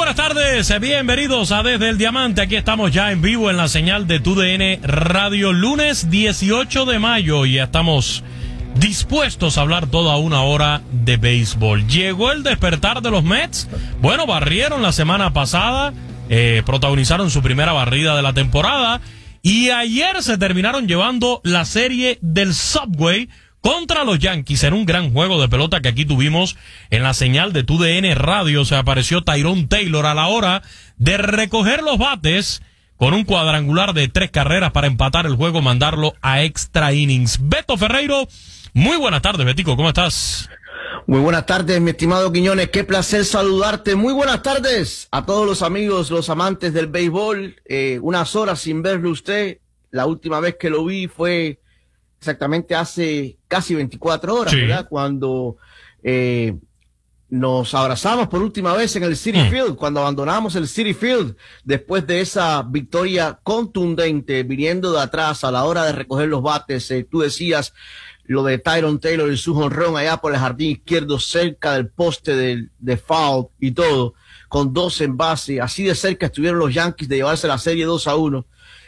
buenas tardes, bienvenidos a Desde el Diamante. Aquí estamos ya en vivo en la señal de TUDN Radio, lunes 18 de mayo, y ya estamos dispuestos a hablar toda una hora de béisbol. Llegó el despertar de los Mets. Bueno, barrieron la semana pasada, protagonizaron su primera barrida de la temporada, y ayer se terminaron llevando la serie del Subway contra los Yankees en un gran juego de pelota que aquí tuvimos en la señal de TUDN Radio. Se apareció Tyrone Taylor a la hora de recoger los bates con un cuadrangular de 3 carreras para empatar el juego, mandarlo a extra innings. Beto Ferreiro, muy buenas tardes, Betico, ¿cómo estás? Muy buenas tardes, mi estimado Quiñones, qué placer saludarte. Muy buenas tardes a todos los amigos, los amantes del béisbol. Unas horas sin verlo usted. La última vez que lo vi fue exactamente hace casi 24 horas, sí, ¿verdad? Cuando nos abrazamos por última vez en el Citi Field, cuando abandonamos el Citi Field después de esa victoria contundente viniendo de atrás a la hora de recoger los bates. Tú decías lo de Tyrone Taylor y su jonrón allá por el jardín izquierdo cerca del poste de foul y todo, con 2 en base. Así de cerca estuvieron los Yankees de llevarse la serie 2-1.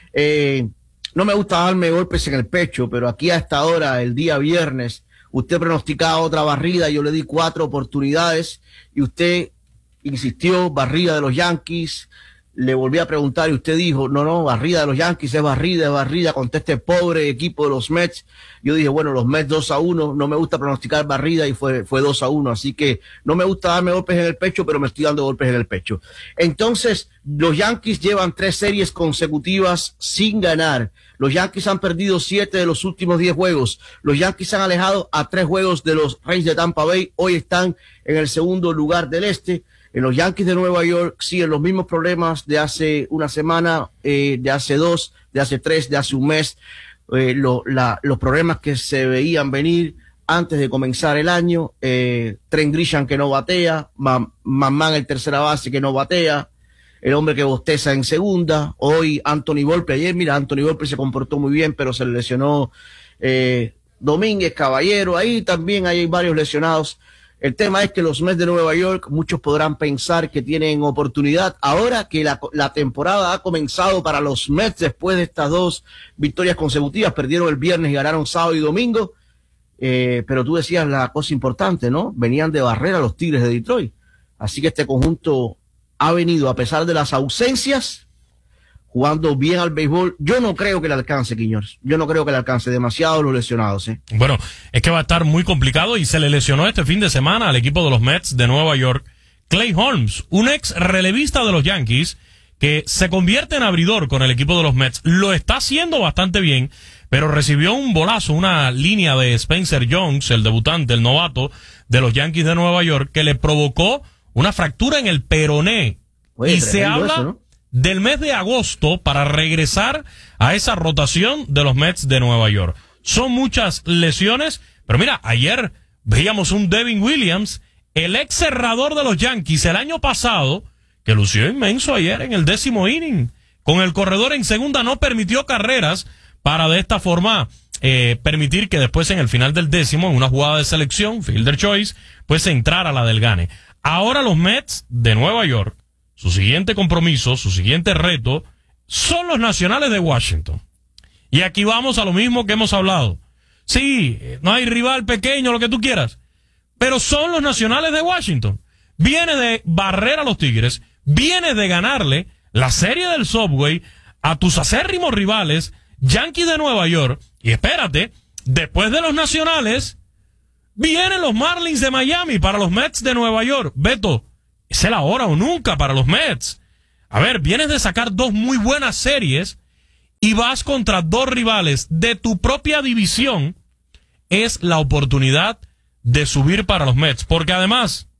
No me gusta darme golpes en el pecho, pero aquí a esta hora, el día viernes, usted pronosticaba otra barrida, yo le di 4 oportunidades y usted insistió, barrida de los Yankees. Le volví a preguntar y usted dijo, no, barrida de los Yankees, es barrida contra este pobre equipo de los Mets. Yo dije, bueno, los Mets 2-1, no me gusta pronosticar barrida y fue 2-1, así que no me gusta darme golpes en el pecho, pero me estoy dando golpes en el pecho. Entonces, los Yankees llevan 3 series consecutivas sin ganar. Los Yankees han perdido 7 de los últimos 10 juegos. Los Yankees han alejado a 3 juegos de los Rays de Tampa Bay. Hoy están en el segundo lugar del este. En los Yankees de Nueva York siguen los mismos problemas de hace una semana, de hace 2, de hace 3, de hace un mes. Los problemas que se veían venir antes de comenzar el año. Trent Grisham que no batea, Manman el tercera base que no batea, el hombre que bosteza en segunda. Hoy Anthony Volpe, ayer mira, Anthony Volpe se comportó muy bien, pero se le lesionó Domínguez, Caballero, ahí también hay varios lesionados. El tema es que los Mets de Nueva York, muchos podrán pensar que tienen oportunidad ahora que la temporada ha comenzado para los Mets después de estas 2 victorias consecutivas. Perdieron el viernes y ganaron sábado y domingo, pero tú decías la cosa importante, ¿no? Venían de barrer a los Tigres de Detroit, así que este conjunto ha venido, a pesar de las ausencias, jugando bien al béisbol. Yo no creo que le alcance, Quiñones. Yo no creo que le alcance, demasiado los lesionados, ¿eh? Bueno, es que va a estar muy complicado y se le lesionó este fin de semana al equipo de los Mets de Nueva York Clay Holmes, un ex relevista de los Yankees que se convierte en abridor con el equipo de los Mets. Lo está haciendo bastante bien, pero recibió un bolazo, una línea de Spencer Jones, el debutante, el novato de los Yankees de Nueva York, que le provocó una fractura en el peroné. Oye, y se habla eso, ¿no?, del mes de agosto para regresar a esa rotación de los Mets de Nueva York. Son muchas lesiones, pero mira, ayer veíamos un Devin Williams, el ex cerrador de los Yankees el año pasado, que lució inmenso ayer en el 10º inning. Con el corredor en segunda no permitió carreras para de esta forma permitir que después en el final del 10º, en una jugada de selección, fielder choice, pues se entrara la del gane. Ahora los Mets de Nueva York, su siguiente compromiso, su siguiente reto, son los Nacionales de Washington. Y aquí vamos a lo mismo que hemos hablado. Sí, no hay rival pequeño, lo que tú quieras, pero son los Nacionales de Washington. Viene de barrer a los Tigres, viene de ganarle la serie del Subway a tus acérrimos rivales, Yankees de Nueva York. Y espérate, después de los Nacionales, vienen los Marlins de Miami para los Mets de Nueva York. Beto, es el ahora o nunca para los Mets. A ver, vienes de sacar 2 muy buenas series y vas contra 2 rivales de tu propia división. Es la oportunidad de subir para los Mets, porque además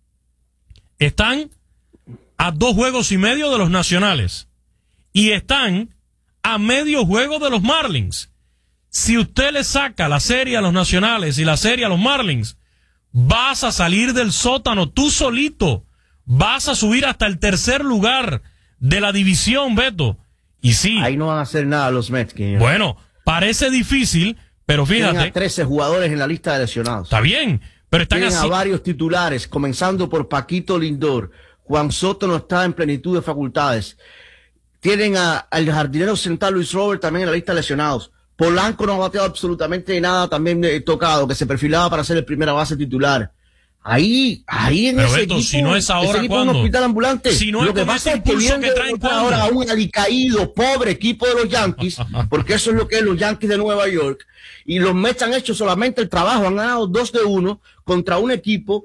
están a 2 juegos y medio de los Nacionales y están a medio juego de los Marlins. Si usted le saca la serie a los Nacionales y la serie a los Marlins, vas a salir del sótano tú solito. Vas a subir hasta el 3er lugar de la división, Beto. Y sí, ahí no van a hacer nada los Mets. Bueno, parece difícil, pero fíjate. Tienen a 13 jugadores en la lista de lesionados. Está bien, pero están Tienen así. a varios titulares, comenzando por Paquito Lindor, Juan Soto no está en plenitud de facultades. Tienen al jardinero central Luis Robert también en la lista de lesionados. Polanco no ha bateado absolutamente nada, también tocado, que se perfilaba para ser el primera base titular. Ahí en pero ese Beto, equipo, si no es ahora, ese equipo ¿cuándo? es un hospital ambulante. Si no es lo que con pasa ese es que impulso viene que traen, ¿cuándo? ahora un alicaído, pobre equipo de los Yankees, porque eso es lo que es los Yankees de Nueva York, y los Mets han hecho solamente el trabajo, han ganado 2-1 contra un equipo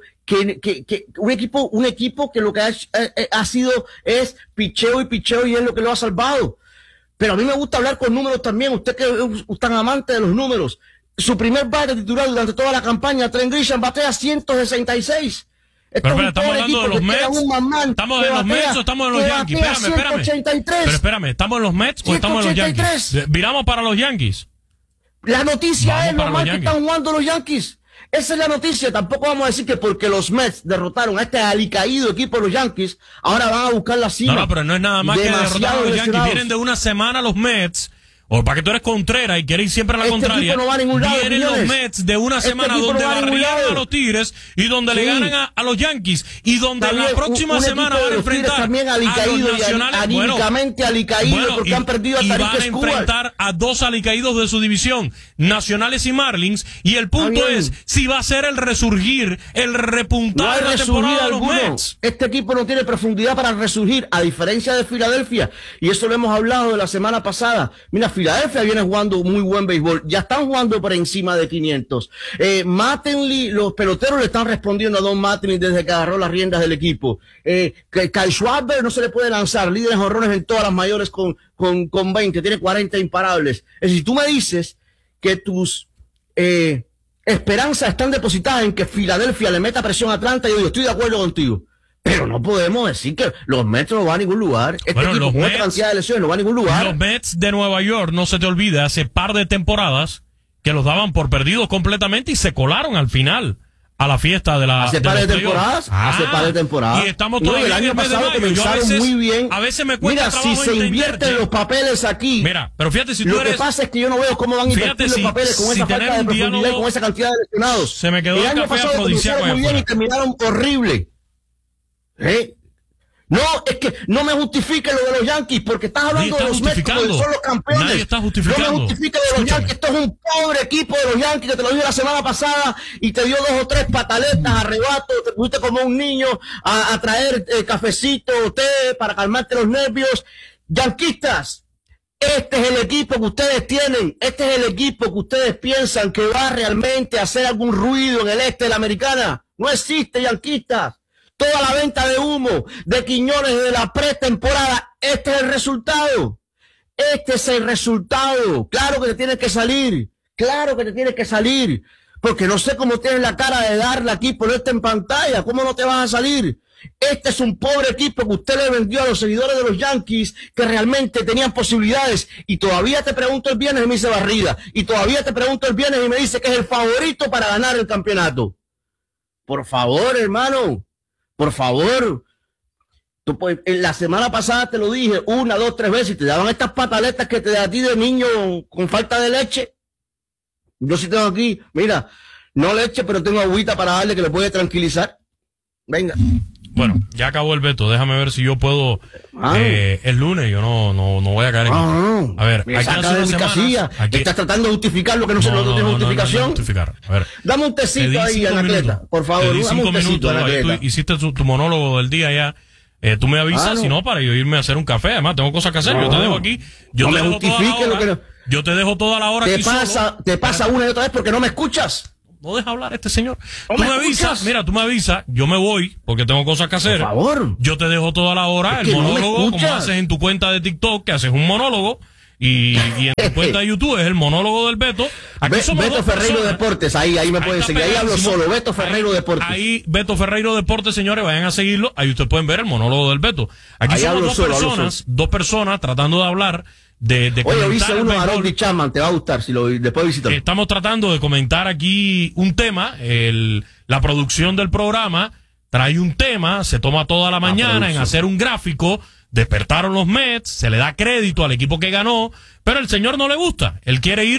un equipo que lo que ha sido es picheo y es lo que lo ha salvado. Pero a mí me gusta hablar con números también, usted que es tan amante de los números. Su primer bate titular durante toda la campaña, Trent Grisham, batea 166. Pero estamos hablando de los Mets. ¿Estamos en los Mets o estamos en los Yankees? Espérame. Pero espérame, ¿estamos en los Mets o estamos en los Yankees? ¿Viramos para los Yankees? La noticia es lo mal que están jugando los Yankees. Esa es la noticia. Tampoco vamos a decir que porque los Mets derrotaron a este alicaído equipo de los Yankees, ahora van a buscar la cima. No, pero no es nada más que derrotar a los Yankees. Vienen de una semana los Mets. O para que tú eres Contreras y quieres ir siempre a la contraria. No va a ningún lado, vienen los Mets de una semana donde barrieron a los Tigres y donde le ganan a los Yankees y donde también, la próxima semana van a enfrentar también a los nacionales. Anímicamente alicaído porque han perdido a Tariq Escobar. Y van a enfrentar a dos alicaídos de su división, Nacionales y Marlins. Y el punto es si va a ser el resurgir, el repuntar de la temporada de los Mets. Este equipo no tiene profundidad para resurgir, a diferencia de Filadelfia. Y eso lo hemos hablado de la semana pasada. Mira, Filadelfia viene jugando muy buen béisbol, ya están jugando por encima de 500. Mattingly, los peloteros le están respondiendo a Don Mattingly desde que agarró las riendas del equipo. Kyle Schwarber no se le puede lanzar, líder en jonrones en todas las mayores con 20, tiene 40 imparables. Es decir, tú me dices que tus esperanzas están depositadas en que Filadelfia le meta presión a Atlanta, y yo digo, estoy de acuerdo contigo. Pero no podemos decir que los Mets no van a ningún lugar. Este equipo con esta cantidad de lesiones no va a ningún lugar. Los Mets de Nueva York, no se te olvide, hace par de temporadas que los daban por perdidos completamente y se colaron al final a la fiesta de la... Hace par de temporadas. Hace par de temporadas. Y estamos todavía el año pasado comenzaron muy bien. A veces me cuesta trabajo si se invierten los papeles aquí. Mira, pero fíjate si tú Lo que pasa es que yo no veo cómo van a invertir los papeles con esa falta de profundidad y con esa cantidad de lesionados. Se me quedó el año pasado comenzaron muy bien y terminaron horrible. No, es que no me justifique lo de los Yankees, porque estás hablando de los Mets como son los campeones. Nadie está justificando. No me justifique lo de los Yankees. Esto es un pobre equipo de los Yankees que te lo dije la semana pasada y te dio 2 o 3 pataletas, arrebatos, te pusiste como un niño a traer cafecito, té para calmarte los nervios. Yanquistas, este es el equipo que ustedes tienen, este es el equipo que ustedes piensan que va realmente a hacer algún ruido en el este de la Americana. No existe, yanquistas. Toda la venta de humo de Quiñones de la pretemporada, este es el resultado. Este es el resultado. Claro que te tienes que salir. Claro que te tienes que salir. Porque no sé cómo tienes la cara de darle aquí, ponerte en pantalla. ¿Cómo no te vas a salir? Este es un pobre equipo que usted le vendió a los seguidores de los Yankees que realmente tenían posibilidades. Y todavía te pregunto el viernes y me dice barrida. Y todavía te pregunto el viernes y me dice que es el favorito para ganar el campeonato. Por favor, hermano. Por favor. La semana pasada te lo dije 1, 2, 3 veces y te daban estas pataletas que te da a ti de niño con falta de leche. Yo sí tengo aquí, mira, no leche, pero tengo agüita para darle que le puede tranquilizar. Venga. Bueno, ya acabó el veto. Déjame ver si yo puedo. El lunes yo no voy a caer en. A ver, me saca de mi casilla. Estás tratando de justificar lo que no tiene justificación. A ver, dame un tecito ahí, Anacleta. Por favor, dame un tecito, Anacleta. Tú hiciste tu monólogo del día ya. Tú me avisas, si no, para yo irme a hacer un café. Además, tengo cosas que hacer. Yo te dejo aquí. Yo te dejo toda la hora. Te pasa una y otra vez porque no me escuchas. No deja hablar este señor. Tú me avisas, mira, tú me avisas, yo me voy porque tengo cosas que hacer. Por favor. Yo te dejo toda la hora el monólogo, como haces en tu cuenta de TikTok, que haces un monólogo, y en tu cuenta de YouTube es el monólogo del Beto. Aquí somos Beto Ferreiro Deportes, ahí me pueden seguir. Ahí hablo solo, Beto Ferreiro Deportes. Ahí, Beto Ferreiro Deportes, señores, vayan a seguirlo. Ahí ustedes pueden ver el monólogo del Beto. Aquí somos dos personas tratando de hablar. Oye, viste uno a Harold Chapman, te va a gustar si lo después visitas. Estamos tratando de comentar aquí un tema, la producción del programa trae un tema, se toma toda la mañana en hacer un gráfico, despertaron los Mets, se le da crédito al equipo que ganó, pero el señor no le gusta, él quiere ir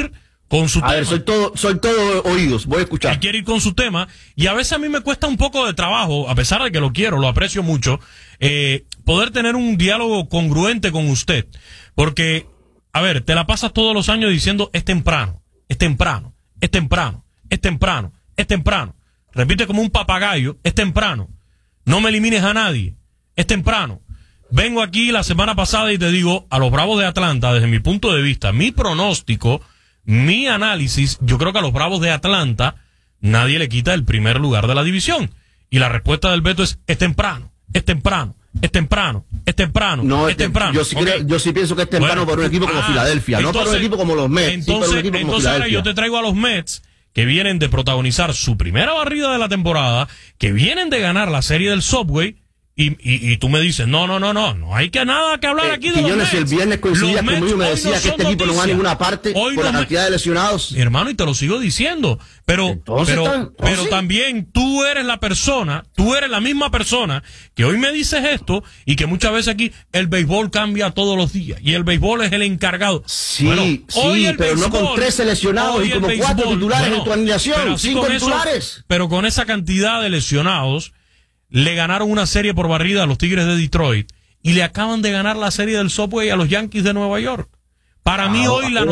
con su tema. A ver, soy todo oídos, voy a escuchar. Él quiere ir con su tema, y a veces a mí me cuesta un poco de trabajo, a pesar de que lo quiero, lo aprecio mucho, poder tener un diálogo congruente con usted. Porque, a ver, te la pasas todos los años diciendo es temprano, es temprano, es temprano, es temprano, es temprano. Repite como un papagayo, es temprano. No me elimines a nadie, es temprano. Vengo aquí la semana pasada y te digo, a los Bravos de Atlanta, desde mi punto de vista, mi pronóstico, mi análisis, yo creo que a los Bravos de Atlanta nadie le quita el primer lugar de la división. Y la respuesta del Beto es temprano, es temprano, es temprano, es temprano, no, es temprano. Yo sí pienso que es temprano para un equipo como Filadelfia, no para un equipo como los Mets. Entonces ahora yo te traigo a los Mets, que vienen de protagonizar su primera barrida de la temporada, que vienen de ganar la serie del Subway, y tú me dices, no hay nada que hablar aquí de los Mets. Si el viernes coincidías conmigo y me decías que este equipo no va a ninguna parte por la cantidad de lesionados. Hermano, y te lo sigo diciendo, pero también tú eres la misma persona que hoy me dices esto, y que muchas veces aquí el béisbol cambia todos los días, y el béisbol es el encargado. Sí, pero béisbol, no con 13 lesionados y como 4 titulares en tu alineación, 5 titulares. Pero con esa cantidad de lesionados, le ganaron una serie por barrida a los Tigres de Detroit y le acaban de ganar la serie del Subway a los Yankees de Nueva York. Para mí hoy la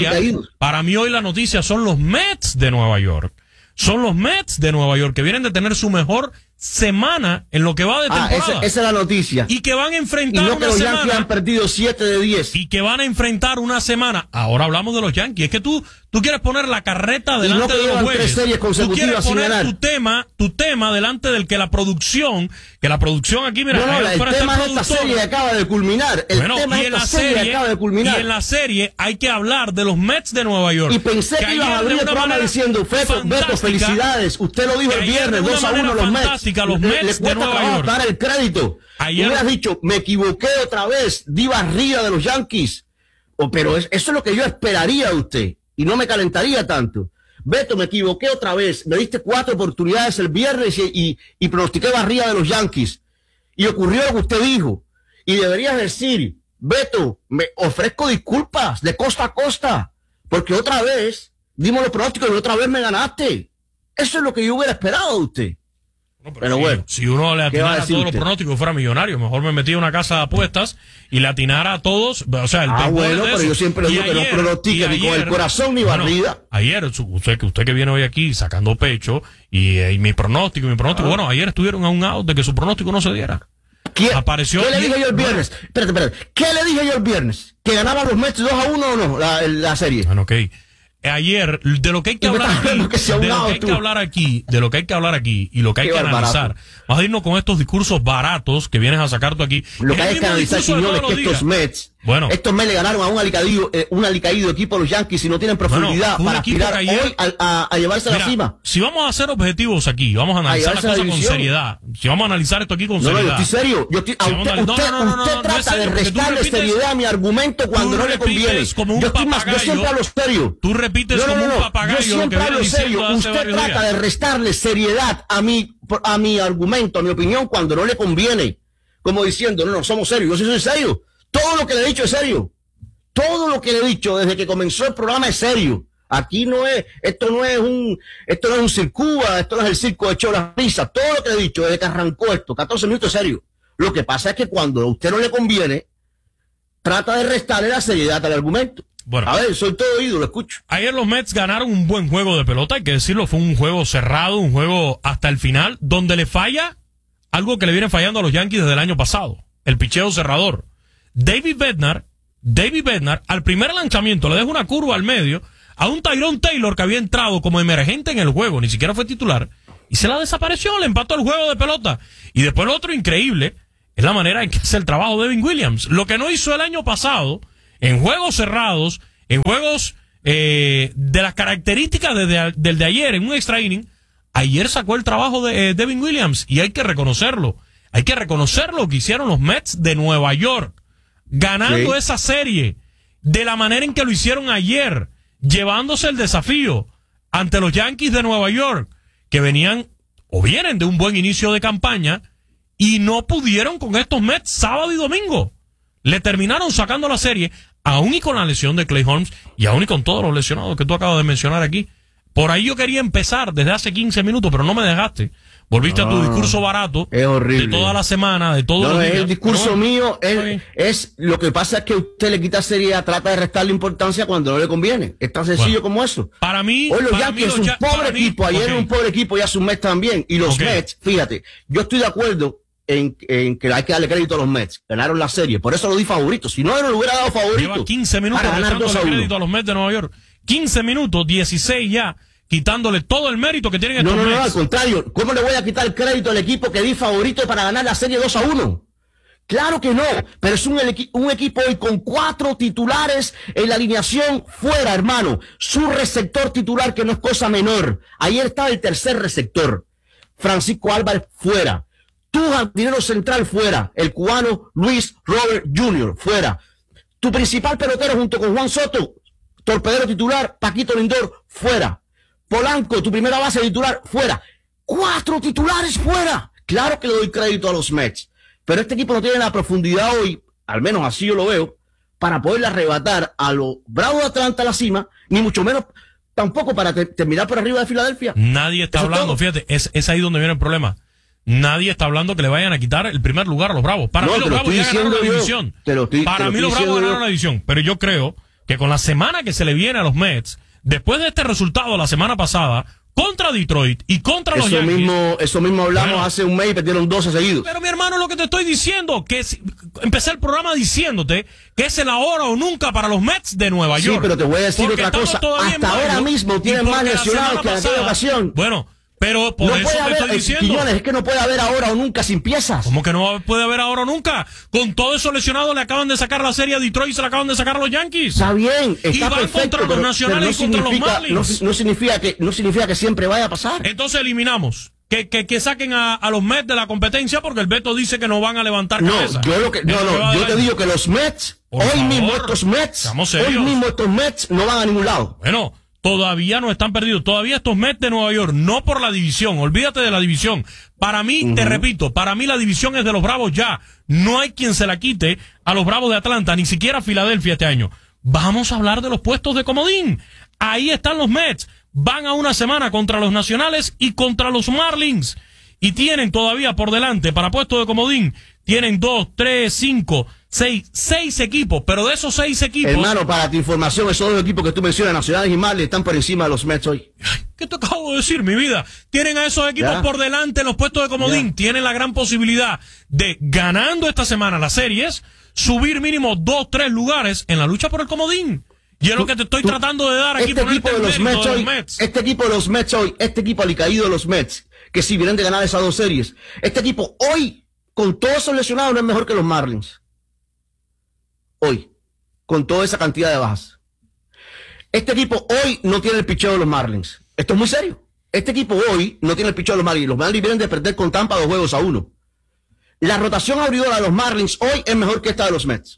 noticia son los Mets de Nueva York. Son los Mets de Nueva York, que vienen de tener su mejor semana en lo que va de temporada. Esa es la noticia. Y que van a enfrentar una semana. Y no que los Yankees han perdido 7 de 10. Y que van a enfrentar una semana. Ahora hablamos de los Yankees. Es que tú quieres poner la carreta delante de los bueyes. Tú quieres poner tu tema delante del que la producción aquí, mira. El tema es esta serie que acaba de culminar. Y en la serie hay que hablar de los Mets de Nueva York. Y pensé que ibas a abrir el programa diciendo, Beto, felicidades. Usted lo dijo el viernes, 2-1 los Mets. Los Mets de Nueva York. Dar el crédito. Ayer hubieras dicho, me equivoqué otra vez, di barrida de los Yankees. Pero eso es lo que yo esperaría de usted. Y no me calentaría tanto. Beto, me equivoqué otra vez. Me diste 4 oportunidades el viernes y pronostiqué barrida de los Yankees. Y ocurrió lo que usted dijo. Y deberías decir, Beto, me ofrezco disculpas de costa a costa. Porque otra vez dimos los pronósticos y otra vez me ganaste. Eso es lo que yo hubiera esperado de usted. No, pero bueno, si uno le atinara a todos los pronósticos fuera millonario, mejor me metía en una casa de apuestas y le atinara a todos, o sea, pero yo siempre digo que no pronostique ni con el corazón ni barrida. Ayer, usted que viene hoy aquí sacando pecho y mi pronóstico, bueno, ayer estuvieron a un out de que su pronóstico no se diera. ¿Qué le dije yo el viernes? Espérate. ¿Qué le dije yo el viernes? ¿Que ganaban los Mets 2-1 o no la serie? Bueno, ok. Ayer, de lo que hay que hablar aquí, de lo que hay que hablar aquí y lo que hay que analizar, vas a irnos con estos discursos baratos que vienes a sacar tú aquí. Lo que hay que analizar, señores, es que estos Mets le ganaron a un alicaído equipo a los Yankees y no tienen profundidad para aspirar hoy a llevarse a la cima. Si vamos a ser objetivos aquí, vamos a analizar las cosas con seriedad. Si vamos a analizar esto aquí con seriedad. No, yo estoy serio. Usted trata de restarle seriedad a mi argumento cuando no le conviene. Yo siempre hablo serio. Tú repites como un papagayo. Yo siempre hablo serio. Usted trata de restarle seriedad a mi argumento, a mi opinión, cuando no le conviene. Como diciendo, no, somos serios. Yo sí soy serio. Todo lo que le he dicho es serio. Todo lo que le he dicho desde que comenzó el programa es serio. Aquí esto no es un circuba, esto no es el circo de Cholas Risa. Todo lo que le he dicho desde que arrancó esto, 14 minutos es serio. Lo que pasa es que cuando a usted no le conviene, trata de restarle la seriedad al argumento. Bueno, a ver, soy todo oído, lo escucho. Ayer los Mets ganaron un buen juego de pelota, hay que decirlo, fue un juego cerrado, un juego hasta el final, donde le falla algo que le vienen fallando a los Yankees desde el año pasado, el picheo cerrador. David Bednar, al primer lanzamiento le deja una curva al medio a un Tyrone Taylor que había entrado como emergente en el juego, ni siquiera fue titular, y se la desapareció, le empató el juego de pelota. Y después lo otro increíble es la manera en que hace el trabajo de Devin Williams. Lo que no hizo el año pasado, en juegos cerrados, en juegos de las características del de ayer, en un extra inning, ayer sacó el trabajo de Devin Williams, y hay que reconocerlo. Hay que reconocer lo que hicieron los Mets de Nueva York, ganando esa serie de la manera en que lo hicieron ayer, llevándose el desafío ante los Yankees de Nueva York, que vienen de un buen inicio de campaña y no pudieron con estos Mets sábado y domingo. Le terminaron sacando la serie aún y con la lesión de Clay Holmes y aún y con todos los lesionados que tú acabas de mencionar aquí. Por ahí yo quería empezar desde hace 15 minutos, pero no me dejaste. Volviste a tu discurso barato. Es horrible. De toda la semana, de todos los días. El discurso mío es lo que pasa es que usted le quita seriedad, trata de restarle importancia cuando no le conviene. Es tan sencillo como eso. Para mí, hoy los Yankees es un pobre equipo, ayer era un pobre equipo y hace un mes también. Y los Mets, fíjate, yo estoy de acuerdo en que hay que darle crédito a los Mets. Ganaron la serie, por eso lo di favorito. Si no, no lo hubiera dado favorito. Lleva 15 minutos dándole crédito a los Mets de Nueva York. 15 minutos, 16 ya, quitándole todo el mérito que tienen estos Mets. No, al contrario. ¿Cómo le voy a quitar el crédito al equipo que di favorito para ganar la serie 2-1? Claro que no, pero es un equipo hoy con 4 titulares en la alineación fuera, hermano. Su receptor titular, que no es cosa menor. Ayer estaba el tercer receptor. Francisco Álvarez fuera. Tu jardinero central fuera. El cubano Luis Robert Jr. fuera. Tu principal pelotero junto con Juan Soto, torpedero titular, Paquito Lindor, fuera. Polanco, tu primera base titular, fuera. 4 titulares fuera. Claro que le doy crédito a los Mets. Pero este equipo no tiene la profundidad hoy, al menos así yo lo veo, para poderle arrebatar a los Bravos de Atlanta a la cima, ni mucho menos tampoco para terminar por arriba de Filadelfia. Nadie está hablando, fíjate, es ahí donde viene el problema. Nadie está hablando que le vayan a quitar el primer lugar a los Bravos. Para mí los Bravos ya ganaron la división. Para mí los Bravos ganaron la división. Pero yo creo que con la semana que se le viene a los Mets, después de este resultado la semana pasada, contra Detroit y contra los Yankees. Eso mismo hablamos hace un mes y perdieron 12 seguidos. Pero mi hermano, lo que te estoy diciendo, que empecé el programa diciéndote que es el ahora o nunca para los Mets de Nueva York. Sí, pero te voy a decir otra cosa. Hasta ahora mismo tienen más lesionados que en aquella ocasión. Bueno, pero por eso te estoy diciendo. Quiñones, es que no puede haber ahora o nunca sin piezas. ¿Cómo que no puede haber ahora o nunca? Con todo eso lesionado le acaban de sacar la serie a Detroit y se la acaban de sacar a los Yankees. Está bien, está y van perfecto, contra los nacionales y contra los Marlins. No significa que siempre vaya a pasar. Entonces eliminamos. Que saquen a los Mets de la competencia porque el Beto dice que no van a levantar cabeza. Yo te digo que los Mets, hoy mismo estos Mets no van a ningún lado. Bueno, todavía no están perdidos. Todavía estos Mets de Nueva York, no por la división. Olvídate de la división. Para mí, te repito, para mí la división es de los Bravos ya. No hay quien se la quite a los Bravos de Atlanta, ni siquiera a Filadelfia este año. Vamos a hablar de los puestos de comodín. Ahí están los Mets. Van a una semana contra los Nacionales y contra los Marlins. Y tienen todavía por delante, para puesto de comodín, tienen 2, 3, 5, 6 equipos. Pero de esos 6 equipos... Hermano, para tu información, esos 2 equipos que tú mencionas, Nacionales y Marlins, están por encima de los Mets hoy. ¿Qué te acabo de decir, mi vida? Tienen a esos equipos por delante en los puestos de comodín. Tienen la gran posibilidad de, ganando esta semana las series, subir mínimo 2, 3 lugares en la lucha por el comodín. Y es lo que te estoy tratando de dar aquí. Este equipo de los Mets, este equipo de los Mets hoy, este equipo alicaído de los Mets, que si vienen de ganar esas 2 series, este equipo hoy, con todos esos lesionados, no es mejor que los Marlins. Hoy, con toda esa cantidad de bajas. Este equipo hoy no tiene el picheo de los Marlins. Esto es muy serio. Este equipo hoy no tiene el picheo de los Marlins. Los Marlins vienen de perder con Tampa 2-1. La rotación abridora de los Marlins hoy es mejor que esta de los Mets.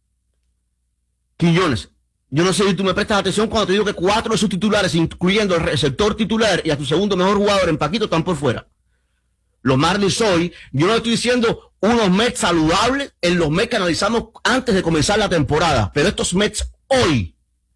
Quiñones. Yo no sé si tú me prestas atención cuando te digo que 4 de sus titulares, incluyendo el receptor titular y a tu segundo mejor jugador en Paquito, están por fuera. Los Marlins hoy, yo no estoy diciendo unos Mets saludables en los Mets que analizamos antes de comenzar la temporada, pero estos Mets hoy,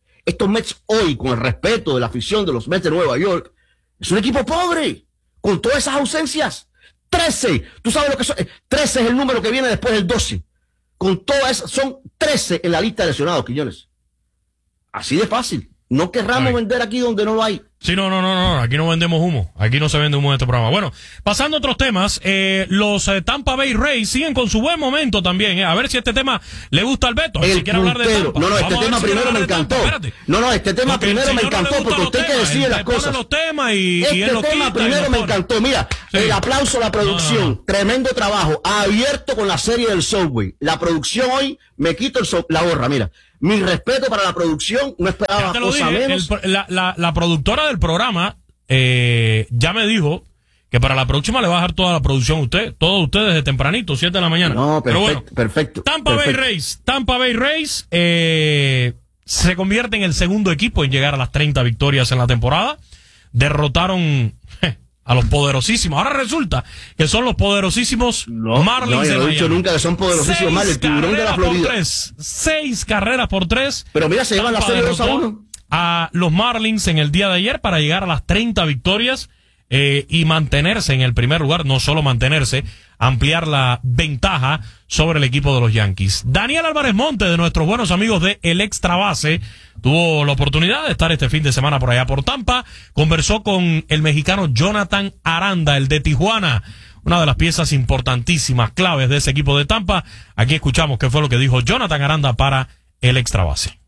con el respeto de la afición de los Mets de Nueva York, es un equipo pobre, con todas esas ausencias. 13, tú sabes lo que son, 13 es el número que viene después del 12. Con todas esas, son 13 en la lista de lesionados, Quiñones. Así de fácil. No querramos vender aquí donde no lo hay. Sí, no. Aquí no vendemos humo. Aquí no se vende humo en este programa. Bueno, pasando a otros temas, los Tampa Bay Rays siguen con su buen momento también. A ver si este tema le gusta al Beto. Si quiere hablar de Tampa. No, este tema primero me encantó. Este tema primero me encantó porque usted que decide las cosas. Este tema primero me encantó. Mira, el aplauso a la producción. Tremendo trabajo. Abierto con la serie del Subway. La producción hoy, me quito la gorra, mira. Mi respeto para la producción, no esperaba cosa menos. La productora del programa ya me dijo que para la próxima le va a dejar toda la producción a usted, todos ustedes desde tempranito, 7 de la mañana. No, perfecto, pero bueno, perfecto. Tampa Bay Rays se convierte en el segundo equipo en llegar a las 30 victorias en la temporada. Derrotaron a los poderosísimos. Ahora resulta que son los poderosísimos Marlins de Miami. No he dicho nunca que son poderosísimos Marlins, el tiburón de la Florida. 6 carreras por 3. Pero mira, se llevan la serie 2-1. A los Marlins en el día de ayer para llegar a las 30 victorias y mantenerse en el primer lugar, no solo mantenerse, ampliar la ventaja sobre el equipo de los Yankees. Daniel Álvarez Monte, de nuestros buenos amigos de El Extra Base, tuvo la oportunidad de estar este fin de semana por allá por Tampa, conversó con el mexicano Jonathan Aranda, el de Tijuana, una de las piezas importantísimas, claves de ese equipo de Tampa. Aquí escuchamos qué fue lo que dijo Jonathan Aranda para El Extra Base.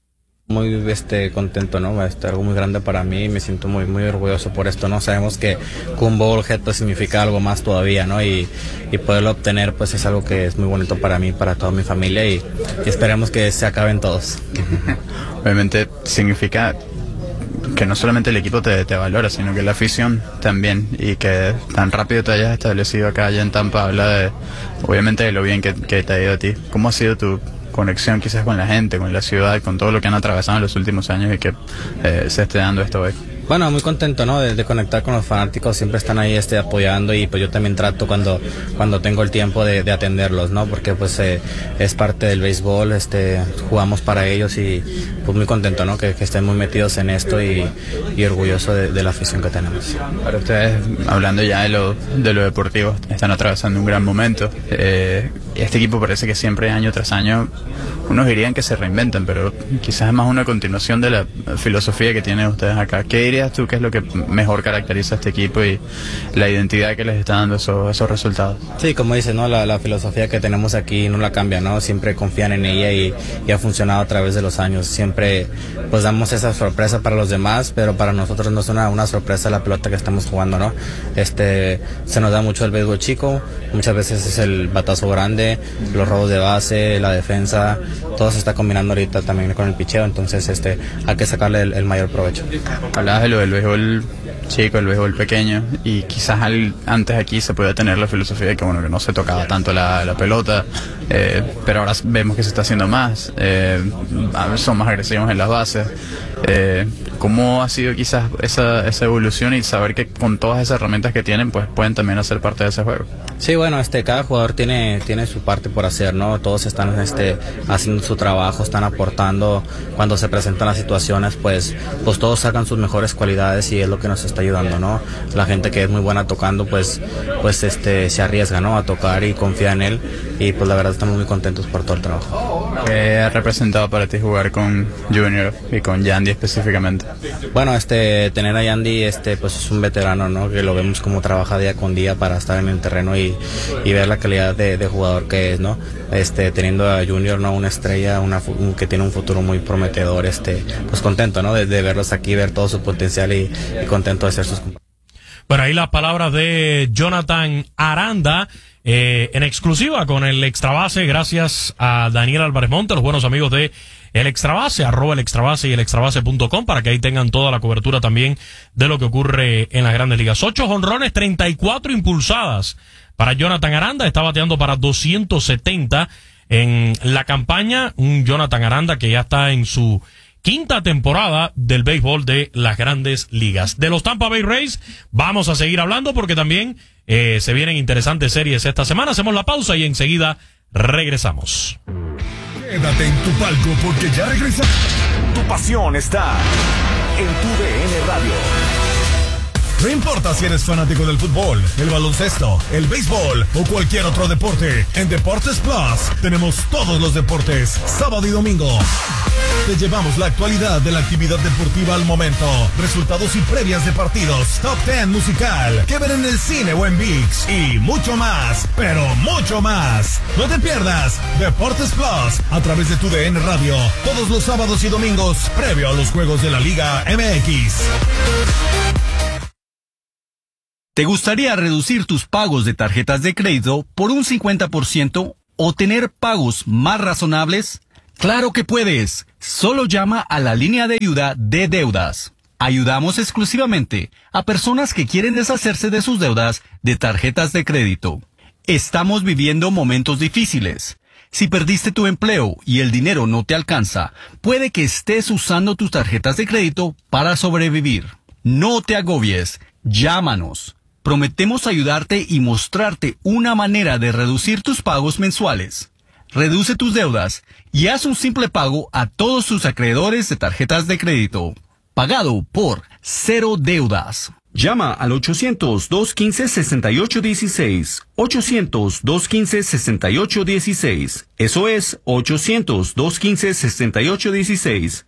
Muy contento, ¿no? Algo muy grande para mí, me siento muy orgulloso por esto, ¿no? Sabemos que un bobblehead pues significa algo más todavía, ¿no? Y poderlo obtener pues es algo que es muy bonito para mí, para toda mi familia y esperemos que se acaben todos. Obviamente significa que no solamente el equipo te valora, sino que la afición también, y que tan rápido te hayas establecido acá allá en Tampa habla obviamente de lo bien que te ha ido a ti. ¿Cómo ha sido tu conexión quizás con la gente, con la ciudad, con todo lo que han atravesado en los últimos años y que se esté dando esto hoy? Bueno, muy contento, ¿no? De conectar con los fanáticos, siempre están ahí apoyando y pues yo también trato cuando tengo el tiempo de atenderlos, ¿no? Porque pues es parte del béisbol, jugamos para ellos y pues muy contento, ¿no? Que estén muy metidos en esto y orgulloso de la afición que tenemos. Para ustedes, hablando ya de lo deportivo, están atravesando un gran momento. Este equipo parece que siempre, año tras año, unos dirían que se reinventan, pero quizás es más una continuación de la filosofía que tienen ustedes acá. ¿Qué dirías tú que es lo que mejor caracteriza a este equipo y la identidad que les está dando esos resultados? Sí, como dices, ¿no? La filosofía que tenemos aquí no la cambia, ¿no? Siempre confían en ella y ha funcionado a través de los años. Siempre pues damos esa sorpresa para los demás, pero para nosotros no es una sorpresa la pelota que estamos jugando, ¿no? Se nos da mucho el béisbol chico, muchas veces es el batazo grande, los robos de base, la defensa, todo se está combinando ahorita también con el picheo, entonces hay que sacarle el mayor provecho. Hablabas de lo del béisbol chico, el béisbol pequeño, y quizás antes aquí se podía tener la filosofía de que bueno, que no se tocaba tanto la pelota, pero ahora vemos que se está haciendo más, son más agresivos en las bases. ¿Cómo ha sido quizás esa evolución y saber que con todas esas herramientas que tienen pues pueden también hacer parte de ese juego? Sí, bueno, cada jugador tiene su parte por hacer, ¿no? Todos están haciendo su trabajo, están aportando. Cuando se presentan las situaciones, pues todos sacan sus mejores cualidades y es lo que nos está ayudando, ¿no? La gente que es muy buena tocando, pues se arriesga, ¿no? A tocar y confía en él y pues la verdad estamos muy contentos por todo el trabajo. ¿Qué ha representado para ti jugar con Junior y con Yandy específicamente? Bueno, tener a Yandy, pues es un veterano, ¿no? Que lo vemos como trabaja día con día para estar en el terreno y ver la calidad de jugador que es, ¿no? Teniendo a Junior, ¿no? Una estrella, que tiene un futuro muy prometedor, pues contento, ¿no? De verlos aquí, ver todo su potencial y contento de ser sus compañeros. Bueno, ahí las palabras de Jonathan Aranda, en exclusiva con el Extra Base, gracias a Daniel Álvarez Monte, los buenos amigos de El Extra Base, @El Extra Base y elextrabase.com, para que ahí tengan toda la cobertura también de lo que ocurre en las Grandes Ligas. 8 jonrones, 34 impulsadas para Jonathan Aranda, está bateando para 270 en la campaña, un Jonathan Aranda que ya está en su quinta temporada del béisbol de las Grandes Ligas. De los Tampa Bay Rays vamos a seguir hablando porque también se vienen interesantes series esta semana. Hacemos la pausa y enseguida regresamos. Quédate en tu palco porque ya regresamos. Tu pasión está en tu DN Radio. No importa si eres fanático del fútbol, el baloncesto, el béisbol o cualquier otro deporte, en Deportes Plus tenemos todos los deportes, sábado y domingo. Te llevamos la actualidad de la actividad deportiva al momento, resultados y previas de partidos, top 10 musical, que ver en el cine o en ViX y mucho más, pero mucho más. No te pierdas Deportes Plus a través de tu DN Radio, todos los sábados y domingos, previo a los juegos de la Liga MX. ¿Te gustaría reducir tus pagos de tarjetas de crédito por un 50% o tener pagos más razonables? ¡Claro que puedes! Solo llama a la línea de ayuda de deudas. Ayudamos exclusivamente a personas que quieren deshacerse de sus deudas de tarjetas de crédito. Estamos viviendo momentos difíciles. Si perdiste tu empleo y el dinero no te alcanza, puede que estés usando tus tarjetas de crédito para sobrevivir. No te agobies. Llámanos. Prometemos ayudarte y mostrarte una manera de reducir tus pagos mensuales. Reduce tus deudas y haz un simple pago a todos tus acreedores de tarjetas de crédito. Pagado por Cero Deudas. Llama al 800-215-6816. 800-215-6816. Eso es 800-215-6816.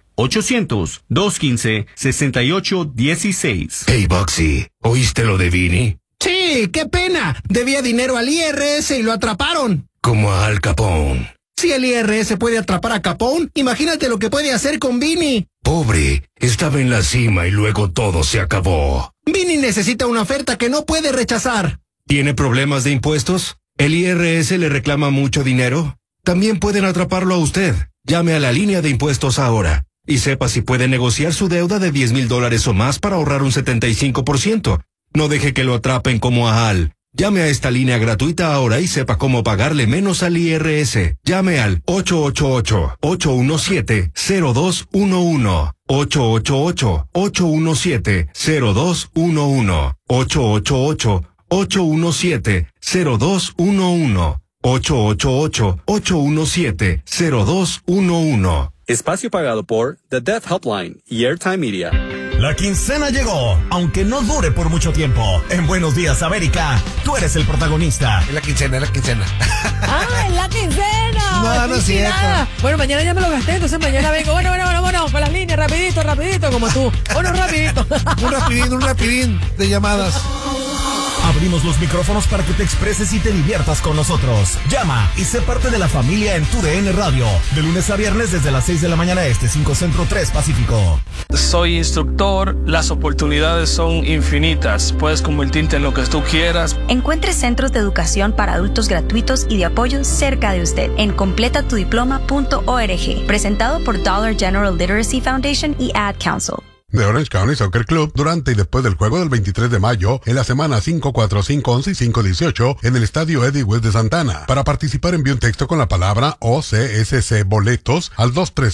800-215-6816. Hey, Bugsy, ¿oíste lo de Vinny? Sí, qué pena. Debía dinero al IRS y lo atraparon. Como a Al Capone. Si el IRS puede atrapar a Capone, imagínate lo que puede hacer con Vinny. Pobre, estaba en la cima y luego todo se acabó. Vinny necesita una oferta que no puede rechazar. ¿Tiene problemas de impuestos? ¿El IRS le reclama mucho dinero? También pueden atraparlo a usted. Llame a la línea de impuestos ahora y sepa si puede negociar su deuda de $10,000 o más para ahorrar un 75%. No deje que lo atrapen como a Al. Llame a esta línea gratuita ahora y sepa cómo pagarle menos al IRS. Llame al 888-817-0211. 888-817-0211. 888-817-0211. 888-817-0211. Espacio pagado por The Death Helpline y Airtime Media. La quincena llegó, aunque no dure por mucho tiempo. En Buenos Días, América, tú eres el protagonista. Es la quincena. ¡Ah, es la quincena! No es cierto. Bueno, mañana ya me lo gasté, entonces mañana vengo. Bueno, con las líneas, rapidito, como tú. Bueno, rapidito. Un rapidín de llamadas. Abrimos los micrófonos para que te expreses y te diviertas con nosotros. Llama y sé parte de la familia en TUDN Radio. De lunes a viernes desde las 6 de la mañana este, 5 Centro, 3 Pacífico. Soy instructor, las oportunidades son infinitas. Puedes convertirte en lo que tú quieras. Encuentre centros de educación para adultos gratuitos y de apoyo cerca de usted en completatudiploma.org. Presentado por Dollar General Literacy Foundation y Ad Council. De Orange County Soccer Club durante y después del juego del 23 de mayo en la semana 5, 4, 5, 11 y 5, 18 en el estadio Eddie West de Santana. Para participar envíe un texto con la palabra OCSC boletos al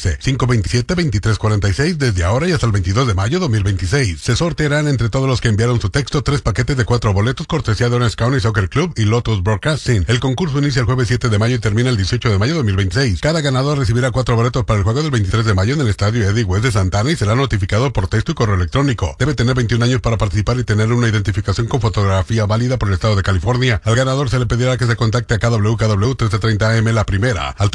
213-527-2346 desde ahora y hasta el 22 de mayo 2026. Se sortearán entre todos los que enviaron su texto 3 paquetes de 4 boletos cortesía de Orange County Soccer Club y Lotus Broadcasting. El concurso inicia el jueves 7 de mayo y termina el 18 de mayo 2026. Cada ganador recibirá 4 boletos para el juego del 23 de mayo en el estadio Eddie West de Santana y será notificado por texto y correo electrónico. Debe tener 21 años para participar y tener una identificación con fotografía válida por el estado de California. Al ganador se le pedirá que se contacte a KWKW 1330 AM la primera, al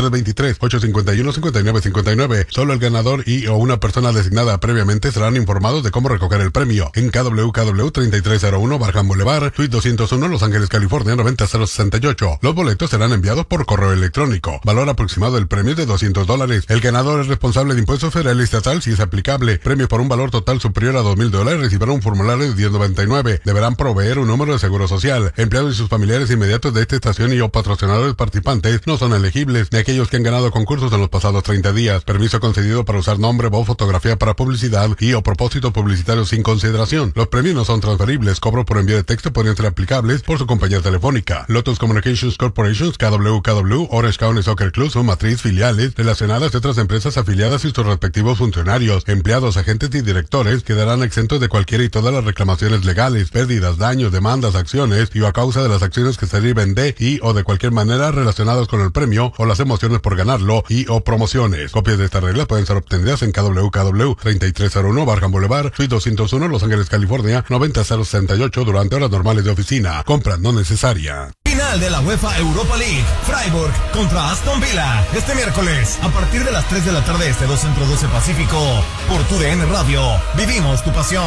323-851-5959. Solo el ganador y o una persona designada previamente serán informados de cómo recoger el premio. En KWKW 3301 Barham Boulevard, Suite 201, Los Ángeles, California 90068. Los boletos serán enviados por correo electrónico. Valor aproximado del premio es de $200. El ganador es responsable de impuestos federal y estatal si es aplicable. Premio por un valor total superior a $2,000 recibirá un formulario de $10.99. Deberán proveer un número de seguro social. Empleados y sus familiares inmediatos de esta estación y o patrocinadores participantes no son elegibles, ni aquellos que han ganado concursos en los pasados 30 días. Permiso concedido para usar nombre, voz, fotografía para publicidad y o propósitos publicitarios sin consideración. Los premios no son transferibles. Cobros por envío de texto pueden ser aplicables por su compañía telefónica. Lotus Communications Corporations, KWKW, Orange County Soccer Club son matriz filiales relacionadas a otras empresas afiliadas y sus respectivos funcionarios, empleados, agentes y directores quedarán exentos de cualquiera y todas las reclamaciones legales, pérdidas, daños, demandas, acciones y o a causa de las acciones que se deriven de y o de cualquier manera relacionadas con el premio o las emociones por ganarlo y o promociones. Copias de estas reglas pueden ser obtenidas en KWKW 3301 Barham Boulevard, Suite 201, Los Ángeles, California 90068 durante horas normales de oficina. Compra no necesaria. Final de la UEFA Europa League. Freiburg contra Aston Villa. Este miércoles, a partir de las 3 de la tarde este 2 Centro 12 Pacífico, por TUDN Radio. Vivimos tu pasión.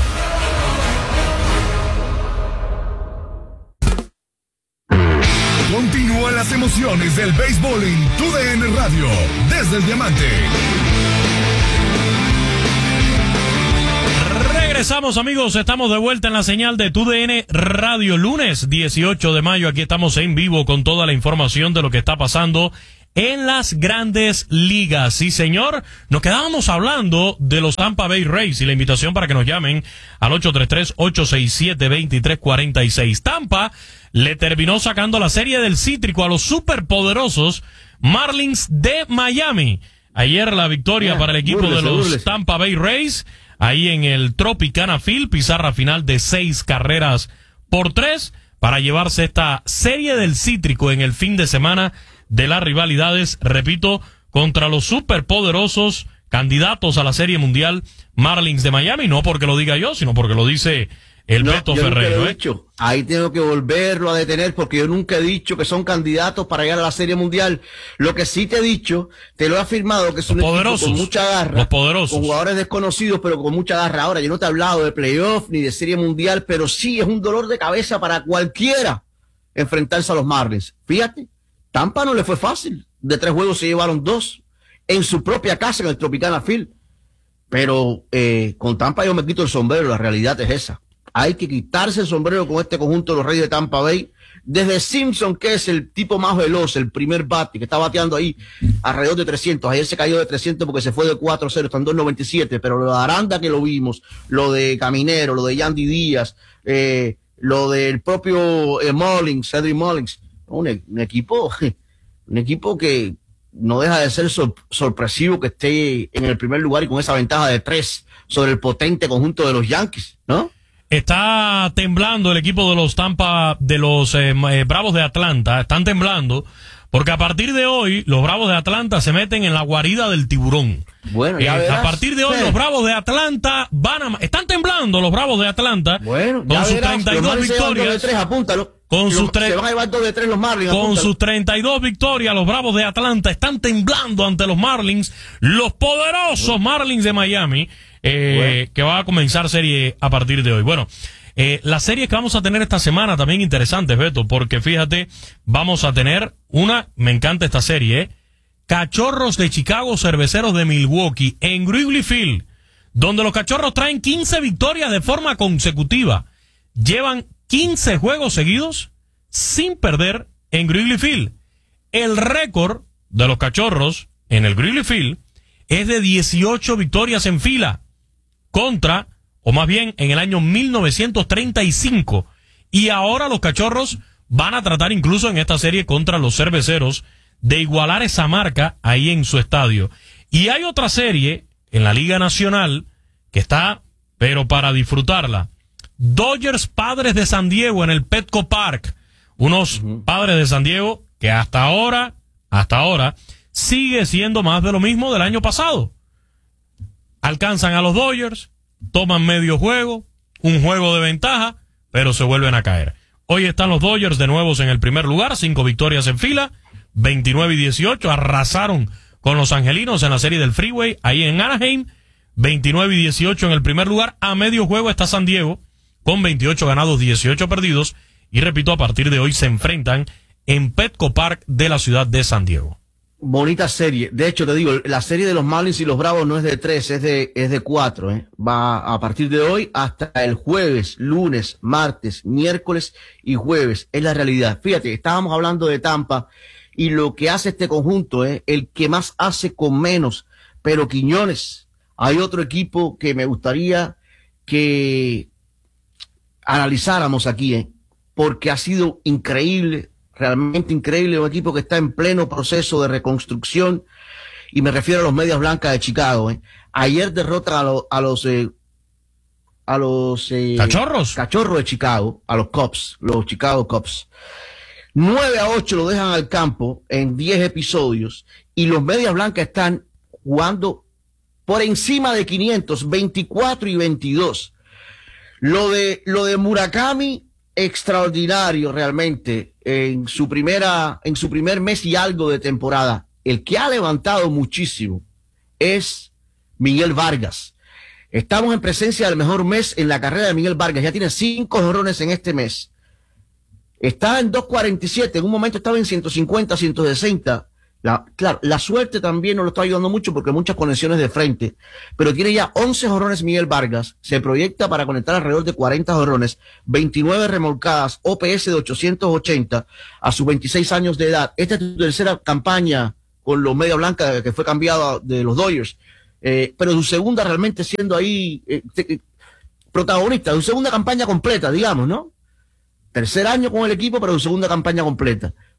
Continúan las emociones del béisbol en TUDN Radio. Desde el Diamante. Regresamos, amigos, estamos de vuelta en la señal de TUDN Radio, lunes 18 de mayo, aquí estamos en vivo con toda la información de lo que está pasando en las grandes ligas. Sí, señor, nos quedábamos hablando de los Tampa Bay Rays y la invitación para que nos llamen al 833-867-2346. Tampa le terminó sacando la serie del cítrico a los superpoderosos Marlins de Miami. Ayer la victoria para el equipo de los Tampa Bay Rays ahí en el Tropicana Field, pizarra final de 6-3 para llevarse esta serie del Cítrico en el fin de semana de las rivalidades, repito, contra los superpoderosos candidatos a la Serie Mundial Marlins de Miami, no porque lo diga yo, sino porque lo dice el Beto Ferrero. Ahí tengo que volverlo a detener porque yo nunca he dicho que son candidatos para llegar a la Serie Mundial. Lo que sí te he dicho, te lo he afirmado, que es un equipo con mucha garra, los poderosos, con jugadores desconocidos pero con mucha garra. Ahora, yo no te he hablado de playoff ni de Serie Mundial, pero sí es un dolor de cabeza para cualquiera enfrentarse a los Marlins. Fíjate, Tampa no le fue fácil. De 3 juegos se llevaron 2 en su propia casa en el Tropicana Field. Pero con Tampa yo me quito el sombrero, la realidad es esa. Hay que quitarse el sombrero con este conjunto de los Reyes de Tampa Bay. Desde Simpson, que es el tipo más veloz, el primer bate, que está bateando ahí alrededor de 300. Ayer se cayó de 300 porque se fue de 4-0, están 2.97. Pero lo de Aranda que lo vimos, lo de Caminero, lo de Yandy Díaz, lo del propio Mullins, Cedric Mullins. Un equipo que no deja de ser sorpresivo que esté en el primer lugar y con esa ventaja de 3 sobre el potente conjunto de los Yankees, ¿no? Está temblando el equipo de los Bravos de Atlanta, están temblando, porque a partir de hoy los Bravos de Atlanta se meten en la guarida del tiburón. Bueno, ya verás. A partir de hoy los Bravos de Atlanta están temblando los Bravos de Atlanta, bueno, con sus 32 victorias. Se van a llevar 2 de 3 los Marlins. Con sus 32 victorias, los Bravos de Atlanta están temblando ante los Marlins, los poderosos Marlins de Miami, que va a comenzar serie a partir de hoy. Bueno, las series que vamos a tener esta semana también interesantes, Beto, porque fíjate, vamos a tener me encanta esta serie, Cachorros de Chicago, Cerveceros de Milwaukee, en Wrigley Field, donde los Cachorros traen 15 victorias de forma consecutiva. Llevan 15 juegos seguidos sin perder en Wrigley Field. El récord de los Cachorros en el Wrigley Field es de 18 victorias en fila, o más bien en el año 1935. Y ahora los Cachorros van a tratar incluso en esta serie contra los Cerveceros de igualar esa marca ahí en su estadio. Y hay otra serie en la Liga Nacional que está, pero para disfrutarla. Dodgers Padres de San Diego en el Petco Park. Unos Padres de San Diego que hasta ahora, sigue siendo más de lo mismo del año pasado. Alcanzan a los Dodgers, toman medio juego, un juego de ventaja, pero se vuelven a caer. Hoy están los Dodgers de nuevo en el primer lugar, 5 victorias en fila, 29-18, arrasaron con los angelinos en la serie del Freeway, ahí en Anaheim, 29-18 en el primer lugar. A medio juego está San Diego, con 28 ganados, 18 perdidos, y repito, a partir de hoy se enfrentan en Petco Park de la ciudad de San Diego. Bonita serie. De hecho, te digo, la serie de los Marlins y los Bravos no es de 3, es de 4. Va a partir de hoy hasta el jueves, lunes, martes, miércoles y jueves. Es la realidad. Fíjate, estábamos hablando de Tampa y lo que hace este conjunto es el que más hace con menos. Pero Quiñones, hay otro equipo que me gustaría que analizáramos aquí, porque ha sido increíble. Realmente increíble, un equipo que está en pleno proceso de reconstrucción, y me refiero a los Medias Blancas de Chicago. Ayer derrota a los Cachorros de Chicago, a los Cubs, los Chicago Cubs. 9-8 lo dejan al campo en 10 episodios, y los Medias Blancas están jugando por encima de 500, 24-22. Lo de Murakami, extraordinario realmente en su primer mes y algo de temporada. El que ha levantado muchísimo es Miguel Vargas. Estamos en presencia del mejor mes en la carrera de Miguel Vargas. Ya tiene 5 jonrones en este mes. Está en 2.47, en un momento estaba en 150, 160. Claro, la suerte también nos lo está ayudando mucho porque muchas conexiones de frente, pero tiene ya 11 jonrones Miguel Vargas, se proyecta para conectar alrededor de 40 jonrones, 29 remolcadas, OPS de 880 a sus 26 años de edad. Esta es tu tercera campaña con los Media Blanca, que fue cambiado de los Dodgers, pero su segunda realmente siendo ahí protagonista, su segunda campaña completa, digamos, ¿no? Tercer año con el equipo, pero su segunda campaña completa.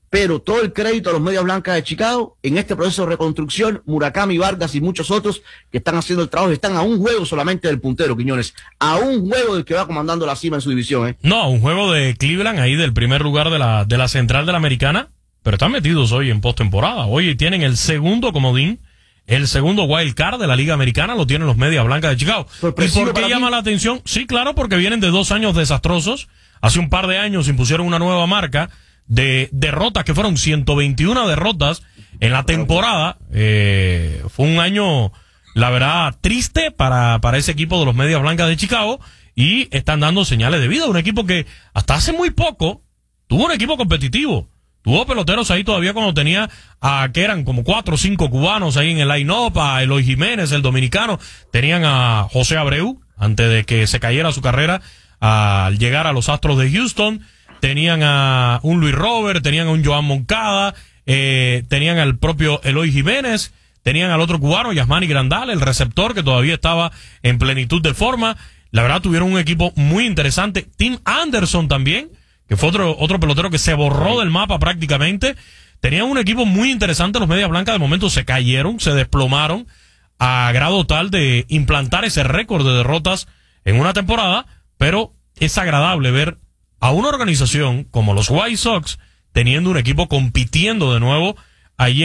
pero todo el crédito a los Medias Blancas de Chicago en este proceso de reconstrucción. Murakami, Vargas y muchos otros que están haciendo el trabajo, están a un juego solamente del puntero, Quiñones, a un juego del que va comandando la cima en su división. No, a un juego de Cleveland ahí del primer lugar de la central de la Americana, pero están metidos hoy en postemporada. Hoy tienen el segundo comodín, el segundo wild card de la Liga Americana, lo tienen los Medias Blancas de Chicago. ¿Y por qué llama la atención? Sí, claro, porque vienen de 2 años desastrosos. Hace un par de años impusieron una nueva marca de derrotas, que fueron 121 derrotas en la temporada. Fue un año, la verdad, triste para ese equipo de los Medias Blancas de Chicago, y están dando señales de vida. Un equipo que hasta hace muy poco tuvo un equipo competitivo. Tuvo peloteros ahí todavía cuando tenía que eran como 4 o 5 cubanos ahí en el line-up, a Eloy Jiménez, el dominicano. Tenían a José Abreu, antes de que se cayera su carrera al llegar a los Astros de Houston. Tenían a un Luis Robert, tenían a un Joan Moncada, tenían al propio Eloy Jiménez, tenían al otro cubano, Yasmani Grandal, el receptor, que todavía estaba en plenitud de forma. La verdad, tuvieron un equipo muy interesante. Tim Anderson también, que fue otro pelotero que se borró del mapa prácticamente. Tenían un equipo muy interesante. Los Medias Blancas de momento se cayeron, se desplomaron a grado tal de implantar ese récord de derrotas en una temporada, pero es agradable ver a una organización como los White Sox teniendo un equipo compitiendo de nuevo ahí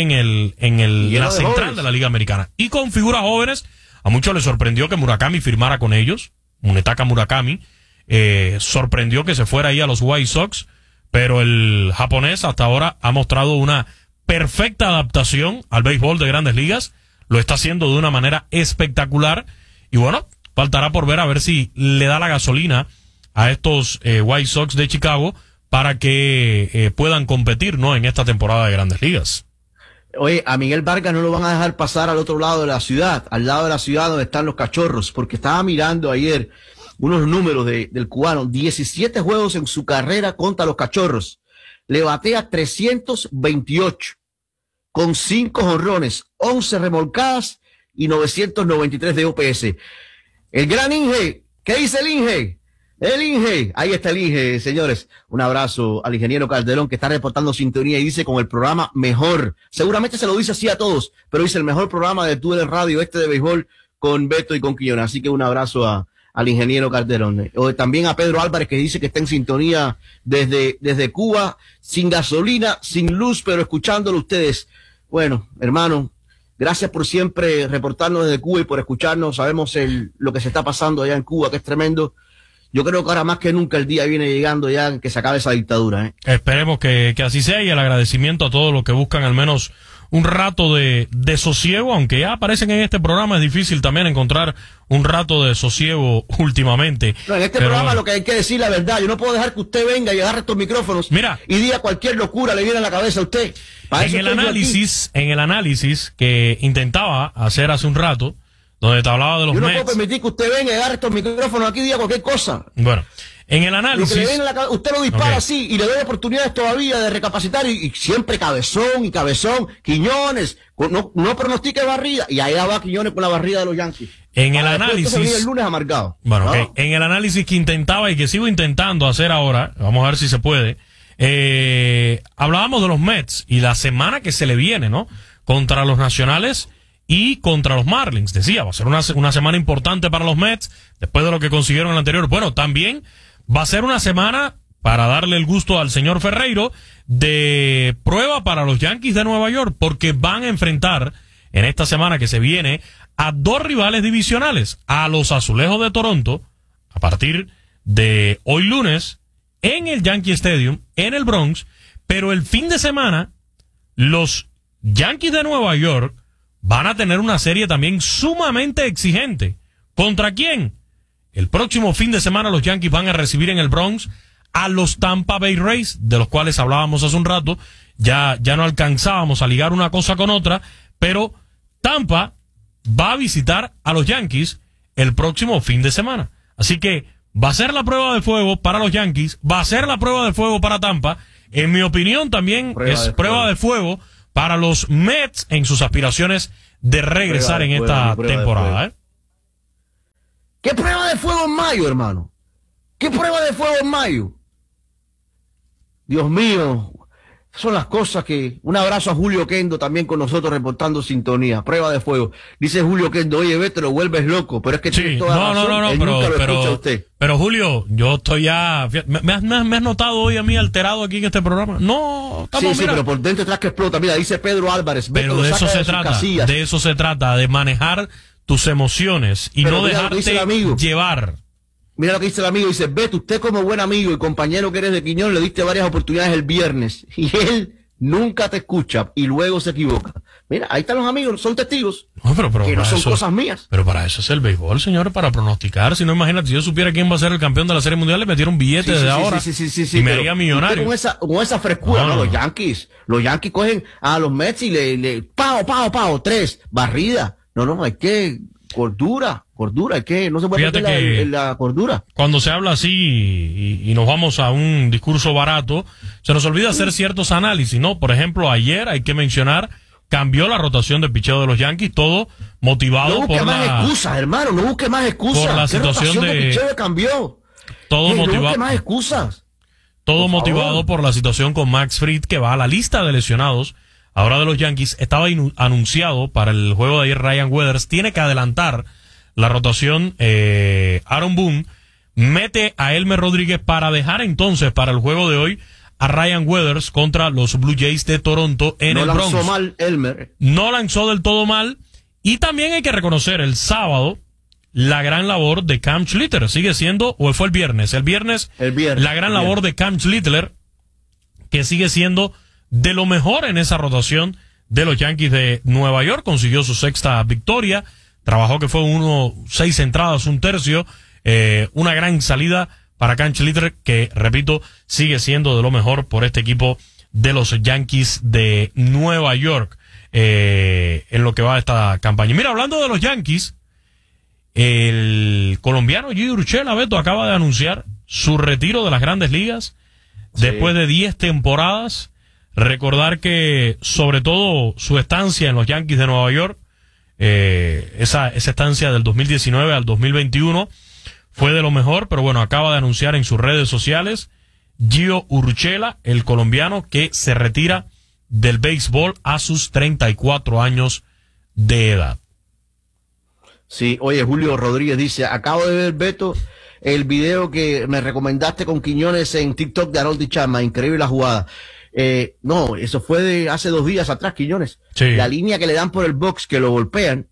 en la central de la Liga Americana. Y con figuras jóvenes, a muchos les sorprendió que Murakami firmara con ellos. Munetaka Murakami sorprendió que se fuera ahí a los White Sox, pero el japonés hasta ahora ha mostrado una perfecta adaptación al béisbol de Grandes Ligas. Lo está haciendo de una manera espectacular. Y bueno, faltará por ver si le da la gasolina a estos White Sox de Chicago para que puedan competir, ¿no?, en esta temporada de Grandes Ligas. Oye, a Miguel Vargas no lo van a dejar pasar al otro lado de la ciudad, al lado de la ciudad donde están los Cachorros, porque estaba mirando ayer unos números del cubano. 17 juegos en su carrera contra los Cachorros. Le batea 328 con 5 jonrones, 11 remolcadas y 993 de OPS. El gran Inge, ¿qué dice el Inge? El Inge, ahí está el Inge, señores. Un abrazo al ingeniero Calderón, que está reportando sintonía y dice con el programa mejor. Seguramente se lo dice así a todos, pero dice el mejor programa de Tú Eres Radio, de béisbol, con Beto y con Quiñones. Así que un abrazo al ingeniero Calderón. También a Pedro Álvarez, que dice que está en sintonía desde Cuba, sin gasolina, sin luz, pero escuchándolo ustedes. Bueno, hermano, gracias por siempre reportarnos desde Cuba y por escucharnos. Sabemos lo que se está pasando allá en Cuba, que es tremendo. Yo creo que ahora más que nunca el día viene llegando ya que se acabe esa dictadura. Esperemos que así sea, y el agradecimiento a todos los que buscan al menos un rato de sosiego, aunque ya aparecen en este programa. Es difícil también encontrar un rato de sosiego últimamente. No, en este programa lo que hay que decir la verdad. Yo no puedo dejar que usted venga y agarre estos micrófonos y diga cualquier locura le viene a la cabeza a usted. En el análisis que intentaba hacer hace un rato, donde te hablaba de los Mets. Yo no puedo permitir que usted venga y agarre estos micrófonos aquí y diga cualquier cosa. Bueno, en el análisis... Lo que le viene a la cabeza, usted lo dispara así y le doy oportunidades todavía de recapacitar y siempre cabezón. Quiñones, no pronostique barrida. Y allá va Quiñones con la barrida de los Yankees. En el análisis... el lunes amargado. Bueno, ¿no? En el análisis que intentaba y que sigo intentando hacer ahora, vamos a ver si se puede, hablábamos de los Mets y la semana que se le viene, ¿no?, contra los Nacionales y contra los Marlins. Decía, va a ser una semana importante para los Mets, después de lo que consiguieron en el anterior. Bueno, también va a ser una semana, para darle el gusto al señor Ferreiro, de prueba para los Yankees de Nueva York, porque van a enfrentar en esta semana que se viene a 2 rivales divisionales, a los Azulejos de Toronto, a partir de hoy lunes, en el Yankee Stadium, en el Bronx, pero el fin de semana, los Yankees de Nueva York van a tener una serie también sumamente exigente. ¿Contra quién? El próximo fin de semana los Yankees van a recibir en el Bronx a los Tampa Bay Rays, de los cuales hablábamos hace un rato. Ya no alcanzábamos a ligar una cosa con otra, pero Tampa va a visitar a los Yankees el próximo fin de semana. Así que va a ser la prueba de fuego para los Yankees, va a ser la prueba de fuego para Tampa. En mi opinión también prueba de fuego para los Mets en sus aspiraciones de regresar en esta temporada. ¿Qué prueba de fuego en mayo, hermano? ¿Qué prueba de fuego en mayo? Dios mío, Son las cosas que... Un abrazo a Julio Kendo también con nosotros reportando sintonía. Prueba de fuego. Dice Julio Kendo, oye, ve, te lo vuelves loco. Pero es que sí, pero Julio, yo estoy ya... ¿Me has notado hoy a mí alterado aquí en este programa? No, estamos, sí, pero por dentro atrás que explota. Mira, dice Pedro Álvarez. Pero de eso se trata. De eso se trata, de manejar tus emociones y no dejarte llevar. Mira lo que dice el amigo, dice, Beto, usted como buen amigo y compañero que eres de Quiñón, le diste varias oportunidades el viernes y él nunca te escucha y luego se equivoca. Mira, ahí están los amigos, son testigos, no, pero que no son cosas mías. Pero para eso es el béisbol, señores, para pronosticar. Si no, imagínate, si yo supiera quién va a ser el campeón de la Serie Mundial, le metieron billetes desde ahora y me haría millonario. Con esa frescura, no, los Yankees cogen a los Mets y le pao, 3, barrida. No, hay que... Cordura, es que no se puede perder la cordura. Cuando se habla así y nos vamos a un discurso barato, se nos olvida hacer ciertos análisis, ¿no? Por ejemplo, ayer hay que mencionar, cambió la rotación de picheo de los Yankees, todo motivado por excusas, hermano, no busque más excusas. Por la situación de picheo cambió. Todo motivado. No busque más excusas. Todo motivado por la situación con Max Fried, que va a la lista de lesionados ahora de los Yankees. Estaba anunciado para el juego de ayer Ryan Weathers. Tiene que adelantar la rotación Aaron Boone. Mete a Elmer Rodríguez para dejar entonces para el juego de hoy a Ryan Weathers contra los Blue Jays de Toronto en el Bronx. No lanzó mal Elmer. No lanzó del todo mal. Y también hay que reconocer el sábado la gran labor de Cam Schlitter. Sigue siendo, o fue el viernes. El viernes. La gran labor de Cam Schlitter, que sigue siendo de lo mejor en esa rotación de los Yankees de Nueva York. Consiguió su 6ª victoria. Trabajó que fue 6 entradas, 1/3. Una gran salida para Cam Schlitter, que, repito, sigue siendo de lo mejor por este equipo de los Yankees de Nueva York en lo que va a esta campaña. Mira, hablando de los Yankees, el colombiano Gio Urshela, Beto, acaba de anunciar su retiro de las Grandes Ligas después de 10 temporadas. Recordar que, sobre todo, su estancia en los Yankees de Nueva York, esa estancia del 2019 al 2021, fue de lo mejor, pero bueno, acaba de anunciar en sus redes sociales Gio Urshela, el colombiano, que se retira del béisbol a sus 34 años de edad. Sí, oye, Julio Rodríguez dice, acabo de ver, Beto, el video que me recomendaste con Quiñones en TikTok de Harold Chapman, increíble la jugada. No, eso fue de hace 2 días atrás, Quiñones. Sí. La línea que le dan por el box, que lo golpean,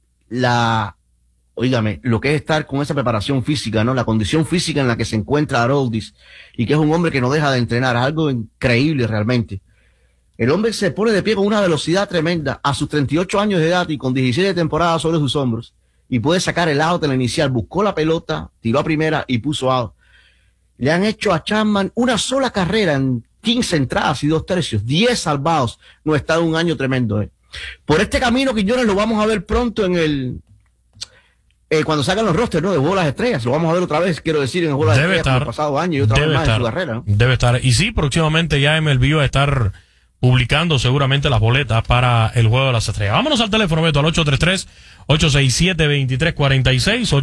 óigame, lo que es estar con esa preparación física, ¿no? La condición física en la que se encuentra Haroldis, y que es un hombre que no deja de entrenar, es algo increíble realmente. El hombre se pone de pie con una velocidad tremenda a sus 38 años de edad y con 17 temporadas sobre sus hombros, y puede sacar el out de la inicial, buscó la pelota, tiró a primera y puso out. Le han hecho a Chapman una sola carrera en 15 entradas y 2/3, 10 salvados. No, está un año tremendo. Por este camino, Quiñones, lo vamos a ver pronto en cuando sacan los rosters, ¿no? De Juego de las Estrellas. Lo vamos a ver otra vez, quiero decir, en el Juego de las Estrellas el pasado año y otra vez más en su carrera, ¿no? Debe estar. Y sí, próximamente ya MLB va a estar publicando seguramente las boletas para el Juego de las Estrellas. Vámonos al teléfono, Beto, al 833-867-2346,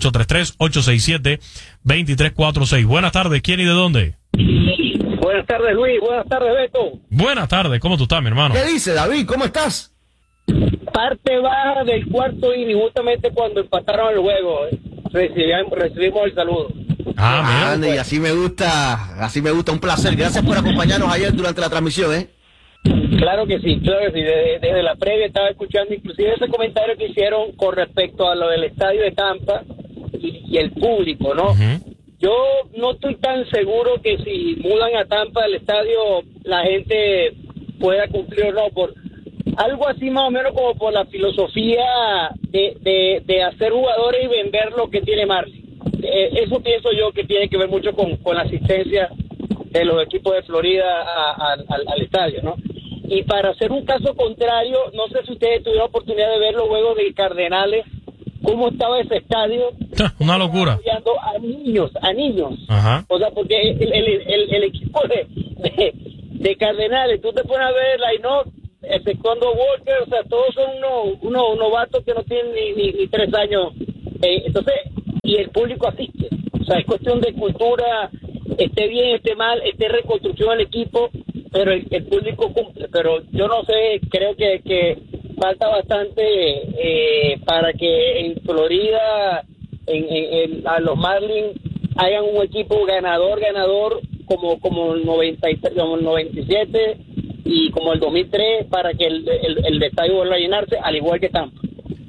833-867-2346. Buenas tardes, ¿quién y de dónde? Buenas tardes, Luis. Buenas tardes, Beto. Buenas tardes, ¿cómo tú estás, mi hermano? ¿Qué dice, David? ¿Cómo estás? Parte baja del cuarto inning, justamente cuando empataron el juego. Recibimos el saludo. Mira. Y así me gusta, un placer. Gracias por acompañarnos ayer durante la transmisión, Claro que sí. Desde la previa estaba escuchando inclusive ese comentario que hicieron con respecto a lo del estadio de Tampa y el público, ¿no? Uh-huh. Yo no estoy tan seguro que si mudan a Tampa el estadio la gente pueda cumplir o no, por algo así más o menos como por la filosofía de hacer jugadores y vender lo que tiene Marley. Eso pienso yo que tiene que ver mucho con la asistencia de los equipos de Florida al estadio, ¿no? Y para hacer un caso contrario, no sé si ustedes tuvieron oportunidad de ver los juegos de Cardenales, cómo estaba ese estadio. Una locura. Apoyando a niños. Ajá. O sea, porque el equipo de Cardenales, tú te pones a ver line-up, exceptuando Walker, o sea, todos son unos novatos que no tienen ni 3 años. Entonces, y el público asiste. O sea, es cuestión de cultura, esté bien, esté mal, esté reconstrucción del equipo. pero el público cumple. Pero yo no sé, creo que falta bastante para que en Florida, a los Marlins, hagan un equipo ganador como el 93, como el 97 y como el 2003, para que el estadio vuelva a llenarse, al igual que Tampa.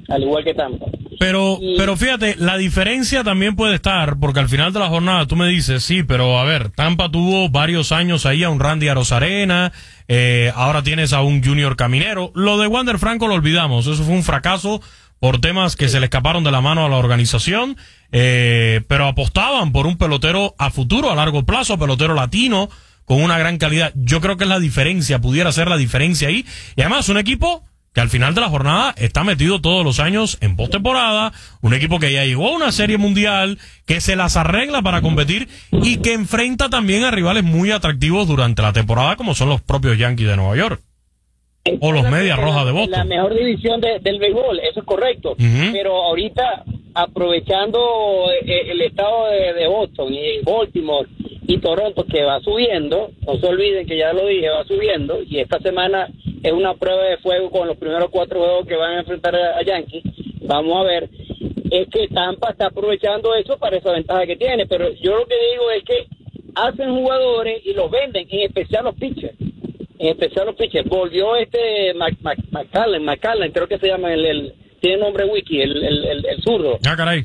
Pero fíjate, la diferencia también puede estar, porque al final de la jornada tú me dices, sí, pero a ver, Tampa tuvo varios años ahí a un Randy Arozarena, ahora tienes a un Junior Caminero. Lo de Wander Franco lo olvidamos, eso fue un fracaso por temas que se le escaparon de la mano a la organización, pero apostaban por un pelotero a futuro, a largo plazo, pelotero latino, con una gran calidad. Yo creo que es la diferencia, pudiera ser la diferencia ahí, y además un equipo que al final de la jornada está metido todos los años en postemporada, un equipo que ya llegó a una serie mundial, que se las arregla para competir y que enfrenta también a rivales muy atractivos durante la temporada, como son los propios Yankees de Nueva York o los Medias Rojas de Boston. La mejor división del béisbol, eso es correcto. Pero ahorita, aprovechando el estado de Boston y Baltimore y Toronto, que va subiendo, no se olviden que ya lo dije, va subiendo, y esta semana es una prueba de fuego con los primeros 4 juegos que van a enfrentar a Yankees. Vamos a ver, es que Tampa está aprovechando eso para esa ventaja que tiene, pero yo lo que digo es que hacen jugadores y los venden, en especial los pitchers. Volvió McCallan, creo que se llama, tiene nombre wiki, el zurdo. Ah, caray.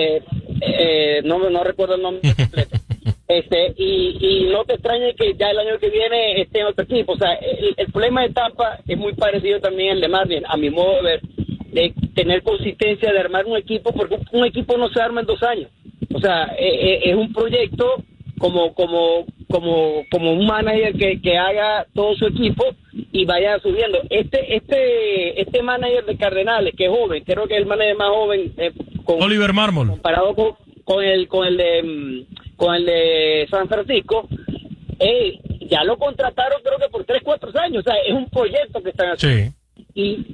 No recuerdo el nombre completo. Y no te extrañe que ya el año que viene esté en otro equipo. O sea, el problema de Tampa es muy parecido también al de Marlins, a mi modo de ver, de tener consistencia, de armar un equipo, porque un equipo no se arma en 2 años. O sea, es un proyecto como un manager que haga todo su equipo y vaya subiendo. Este manager de Cardenales, que es joven, creo que es el manager más joven, Oliver Marmol, comparado con el de San Francisco, ya lo contrataron creo que por 3-4 años. O sea, es un proyecto que están haciendo. Sí.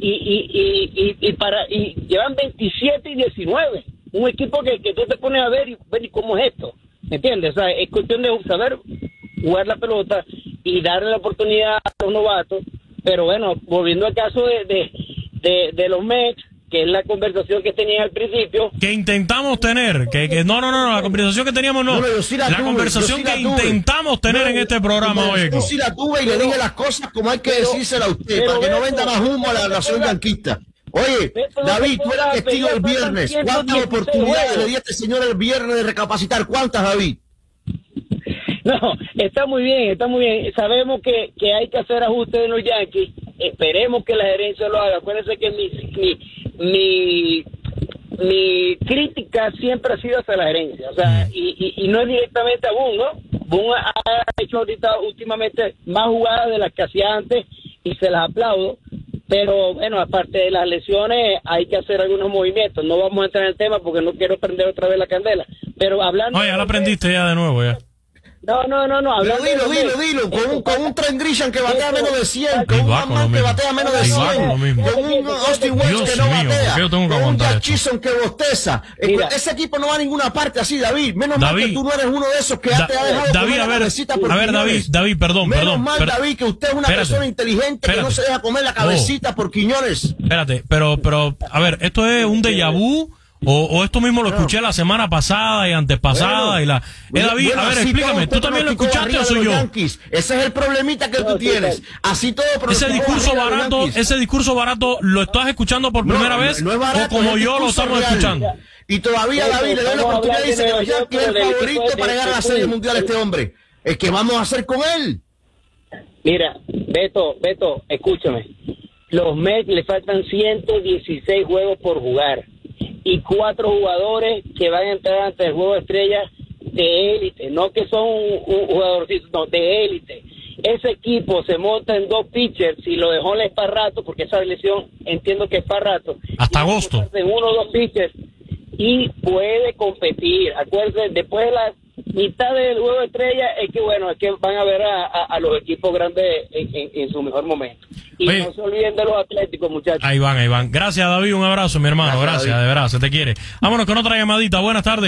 Y llevan 27 y 19, un equipo que tú te pones a ver y cómo es esto, ¿me entiendes? O sea, es cuestión de saber jugar la pelota y darle la oportunidad a los novatos. Pero bueno, volviendo al caso de los Mets, que es la conversación que tenía al principio, que intentamos tener, no, la conversación que teníamos la conversación que intentamos tener en este programa hoy. Yo sí la tuve y le dije las cosas como hay que decírsela a usted, para que no venda más humo a la nación yanquista. Oye, David, tú eras testigo el viernes. ¿Cuántas oportunidades le di a este señor el viernes de recapacitar? ¿Cuántas, David? No, está muy bien. Sabemos que hay que hacer ajustes en los Yankees. Esperemos que la gerencia lo haga. Acuérdense que mi crítica siempre ha sido hacia la gerencia. O sea, y no es directamente a Boone, ¿no? Boone ha hecho últimamente más jugadas de las que hacía antes y se las aplaudo. Pero bueno, aparte de las lesiones, hay que hacer algunos movimientos. No vamos a entrar en el tema porque no quiero prender otra vez la candela. Pero hablando... No, ya la prendiste ya de nuevo, ya. No. Dilo. Con un Trent Grisham que batea menos de 100, con un Mann que batea menos de 100, con un Austin Wells que no batea, con un Jack Chisholm que bosteza. Ese equipo no va a ninguna parte así, David. Menos mal que tú no eres uno de esos que te ha dejado David, comer la cabecita por Quiñones. David, perdón. Menos mal, David, que usted es una persona inteligente que no se deja comer la cabecita por Quiñones. Espérate, pero, a ver, ¿esto es un déjà vu? O esto mismo lo escuché la semana pasada y antepasada David, a ver, explícame, ¿tú también lo escuchaste o soy yo? Ese es el problemita que tú tienes. Así todo. Ese discurso barato, ¿lo estás escuchando por primera vez? No es barato, o como yo lo estamos escuchando. Y todavía David le doy la oportunidad y dice que los Yankees es el favorito para llegar a la Serie Mundial este hombre. ¿Qué vamos a hacer con él? Mira, Beto, escúchame. Los Mets le faltan 116 juegos por jugar y 4 jugadores que van a entrar ante el juego de estrellas de élite, no que son un jugadorcito, no, de élite. Ese equipo se monta en 2 pitchers, si lo dejó es para rato, porque esa lesión entiendo que es para rato. Hasta agosto. En 1 o 2 pitchers y puede competir. Acuérdense, después de la mitad del juego de estrellas es que van a ver a los equipos grandes en su mejor momento. Y no se olviden de los Atléticos, muchachos. Ahí van. Gracias, David, un abrazo, mi hermano. Gracias, de verdad, se te quiere. Vámonos con otra llamadita. Buenas tardes.